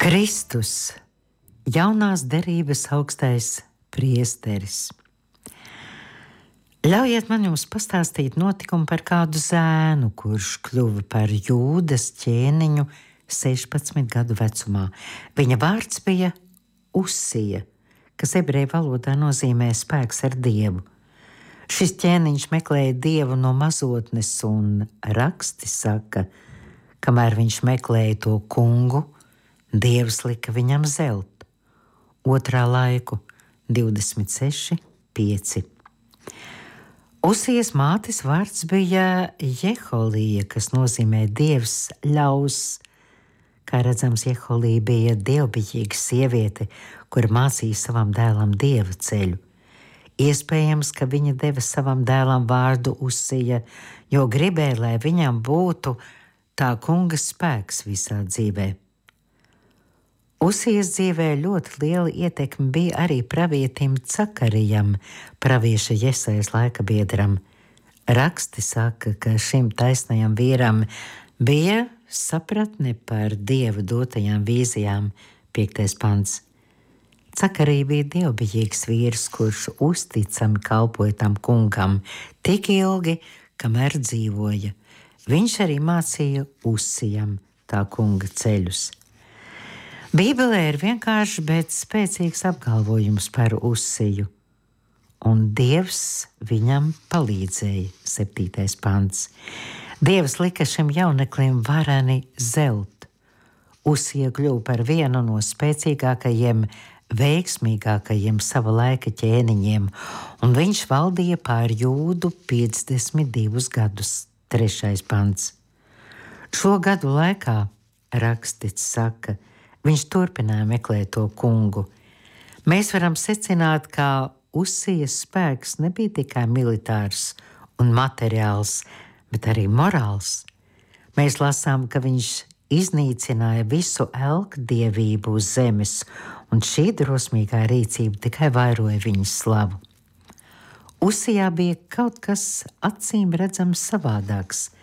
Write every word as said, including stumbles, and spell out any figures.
Kristus, jaunās derības augstais priesteris. Ļaujiet man jums pastāstīt notikumu par kādu zēnu, kurš kļuva par Jūdas ķēniņu sešpadsmit gadu vecumā. Viņa vārds bija Uzsija, kas ebreju valodā nozīmē spēks ar Dievu. Šis ķēniņš meklēja Dievu no mazotnes, un raksti saka, kamēr viņš meklēja to kungu, Dievs lika viņam zelt. Otrā laiku divdesmit seši, pieci. Uzsijas mātes vārds bija Jeholija, kas nozīmē Dievs ļaus. Kā redzams, Jeholija bija dievbijīga sieviete, kura mācīja savam dēlam Dieva ceļu. Iespējams, ka viņa deva savam dēlam vārdu Uzsija, jo gribēja, lai viņam būtu tā kunga spēks visā dzīvē. Uzsijas dzīvē ļoti liela ietekme bija arī pravietim Cakarijam, pravieša Jesajas laika biedram. Raksti saka, ka šim taisnajam vīram bija sapratne par Dieva dotajām vīzijām, piektais pants. Cakarija bija dievbijīgs vīrs, kurš uzticami kalpoja tam kungam tik ilgi, kamēr dzīvoja. Viņš arī mācīja Uzsijam tā kunga ceļus. Bībelē ir vienkārši, bet spēcīgs apgalvojums par Uzsiju, un Dievs viņam palīdzēja, septītais pants. Dievs lika šim jauneklim vareni zelt. Uzsija kļuva par vienu no spēcīgākajiem, veiksmīgākajiem sava laika ķēniņiem, un viņš valdīja pār Jūdu piecdesmit divus gadus, trešais pants. Šo gadu laikā, rakstīts saka, viņš turpināja meklēt to kungu. Mēs varam secināt, ka Uzsijas spēks nebija tikai militārs un materiāls, bet arī morāls. Mēs lasām, ka viņš iznīcināja visu elkdievību uz zemes, un šī drosmīgā rīcība tikai vairoja viņa slavu. Uzsijā bija kaut kas acīm redzams savādāks.